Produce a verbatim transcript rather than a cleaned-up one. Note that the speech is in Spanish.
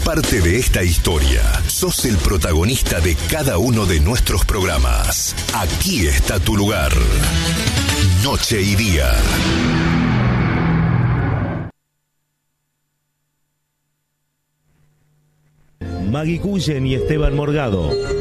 parte de esta historia. Sos el protagonista de cada uno de nuestros programas. Aquí está tu lugar. Noche y Día. Maggie Cullen y Esteban Morgado